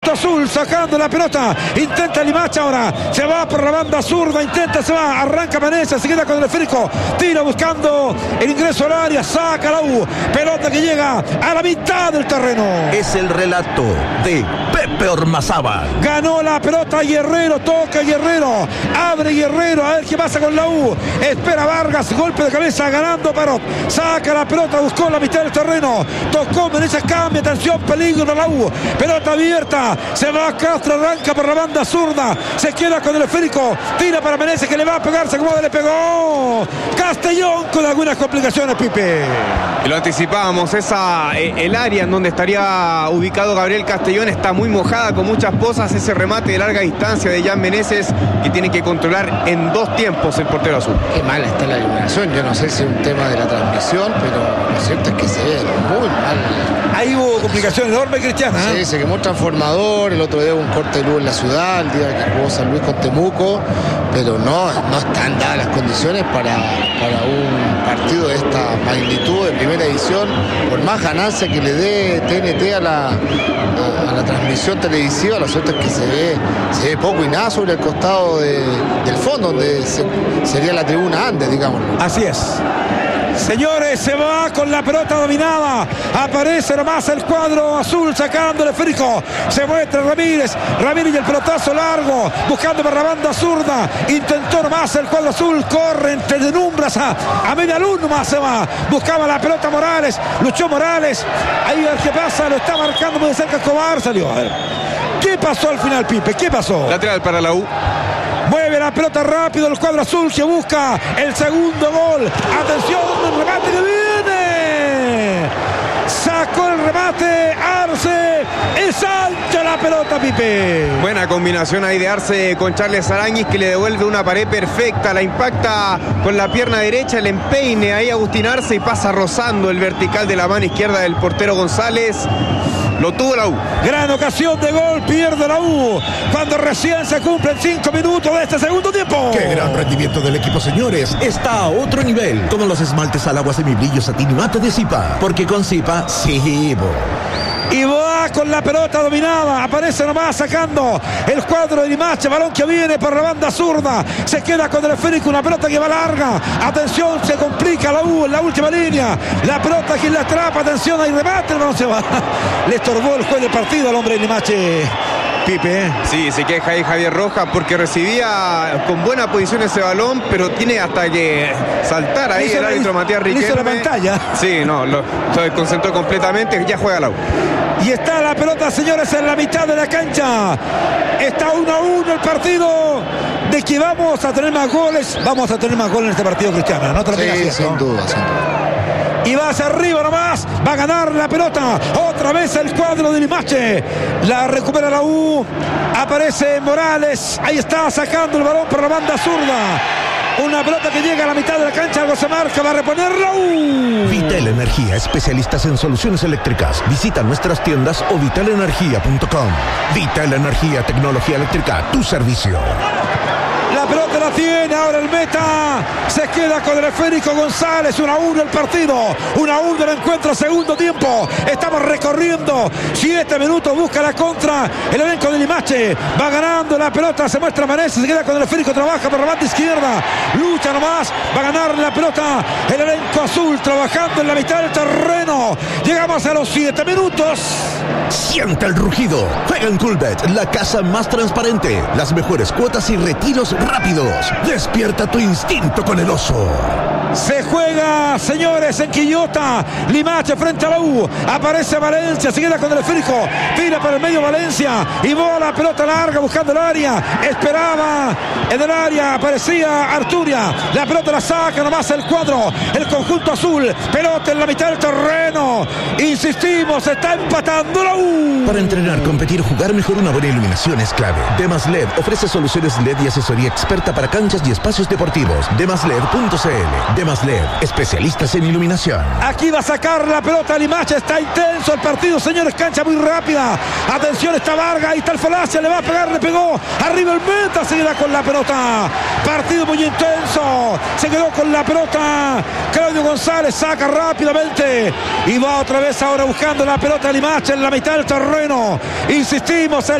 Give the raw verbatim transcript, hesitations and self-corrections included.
conjunto azul sacando la pelota. Intenta Limache ahora. Se va por la banda zurda. Intenta, se va. Arranca Menezes. Se queda con el esférico. Tira buscando el ingreso al área. Saca la U. Pelota que llega a la mitad del terreno. Es el relato de Pepe Ormazábal. Ganó la pelota Guerrero. Toca Guerrero. Abre Guerrero. A ver qué pasa con la U. Espera Vargas. Golpe de cabeza ganando Parot. Saca la pelota. Buscó la mitad del terreno. Tocó Menezes. Cambia. Atención. Peligro la U. Pelota abierta. Se va Castro. Arranca por la banda zurda. Se queda con el esférico. Tira para Menezes que le va a pegar. Se acomoda. Le pegó Castellón con algunas complicaciones, Pipe. Lo anticipábamos. Esa, eh, el área en donde estaría ubicado Gabriel Castellón está muy mojada con muchas pozas. Ese remate de larga distancia de Jan Menezes que tiene que controlar en dos tiempos el portero azul. Qué mala está la iluminación. Yo no sé si es un tema de la transmisión, pero lo cierto es que se ve muy mal. Ahí hubo complicación enorme, Cristiana. Sí, se quemó un transformador. El otro día hubo un corte de luz en la ciudad, el día que jugó San Luis con Temuco. Pero no, no están dadas las condiciones para, para un partido de esta magnitud de primera edición. Por más ganancia que le dé T N T a la, a, a la transmisión televisiva, lo cierto es que se ve, se ve poco y nada sobre el costado de, del fondo, donde se, sería la tribuna Andes, digamos. Así es. Señores, se va con la pelota dominada. Aparece nomás el cuadro azul sacando el esférico. Se muestra Ramírez. Ramírez y el pelotazo largo. Buscando por la banda zurda. Intentó nomás el cuadro azul. Corre entre denumbras a, a media luz nomás se va. Buscaba la pelota Morales. Luchó Morales. Ahí a ver qué pasa. Lo está marcando muy de cerca Escobar. Salió. A ver. ¿Qué pasó al final, Pipe? ¿Qué pasó? Lateral para la U. Mueve la pelota rápido el cuadro azul que busca el segundo gol. Atención, el remate que viene. Sacó el remate Arce. Es alta la pelota, Pipe. Buena combinación ahí de Arce con Charles Aranguis que le devuelve una pared perfecta. La impacta con la pierna derecha, el empeine ahí Agustín Arce y pasa rozando el vertical de la mano izquierda del portero González. Lo tuvo la U. Gran ocasión de gol, pierde la U cuando recién se cumplen cinco minutos de este segundo tiempo. ¡Qué gran rendimiento del equipo, señores! Está a otro nivel. Como los esmaltes al agua semibrillo satín y mate de Zipa. Porque con Zipa, sí, bo. Y va con la pelota dominada. Aparece nomás sacando el cuadro de Limache. Balón que viene por la banda zurda. Se queda con el esférico. Una pelota que va larga. Atención, se complica la U en la última línea. La pelota que la atrapa. Atención, ahí remate. El balón se va. Le estorbó el juez de partido al hombre de Limache. Pipe. Sí, se queja ahí Javier Rojas porque recibía con buena posición ese balón, pero tiene hasta que saltar ahí el árbitro Matías Riquelme. Hizo la pantalla. Sí, no, lo, se desconcentró completamente, ya juega la U. Y está la pelota, señores, en la mitad de la cancha. Está uno a uno el partido. De que vamos a tener más goles, vamos a tener más goles en este partido, Cristiano. No te lo Sí, digas, sin duda, sin duda. Y va hacia arriba nomás. Va a ganar la pelota. Otra vez el cuadro de Limache. La recupera la U. Aparece Morales. Ahí está sacando el balón por la banda zurda. Una pelota que llega a la mitad de la cancha. Algo se marca. Va a reponer la U. Vital Energía, especialistas en soluciones eléctricas. Visita nuestras tiendas o vital energía punto com. Vital Energía, tecnología eléctrica, tu servicio. La pelota la tiene ahora el meta. Se queda con el esférico González. uno a uno el partido. uno a uno el encuentro, segundo tiempo. Estamos recorriendo siete minutos. Busca la contra el elenco de Limache. Va ganando la pelota. Se muestra Menezes. Se queda con el esférico. Trabaja por la banda izquierda. Lucha nomás. Va a ganar la pelota el elenco azul. Trabajando en la mitad del terreno. Llegamos a los siete minutos. Siente el rugido. Juega en Coolbet, la casa más transparente. Las mejores cuotas y retiros rápidos. Despierta tu instinto con el oso. Se juega, señores, en Quillota. Limache frente a la U. Aparece Valencia, se queda con el esférico. Tira para el medio Valencia. Y bola, pelota larga buscando el área. Esperaba en el área. Aparecía Arturia. La pelota la saca nomás el cuadro. El conjunto azul. Pelota en la mitad del terreno. Insistimos, está empatando la U. Para entrenar, competir, jugar mejor, una buena iluminación es clave. Demas L E D ofrece soluciones L E D y asesoría experta para canchas y espacios deportivos. demas led punto c l. Demas L E D, especialistas en iluminación. Aquí va a sacar la pelota Limache. Está intenso el partido, señores. Cancha muy rápida. Atención, está Vargas. Ahí está el Falacia. Le va a pegar, le pegó. Arriba el meta. Se queda con la pelota. Partido muy intenso. Se quedó con la pelota Claudio González. Saca rápidamente. Y va otra vez ahora buscando la pelota Limache en la mitad del terreno. Insistimos.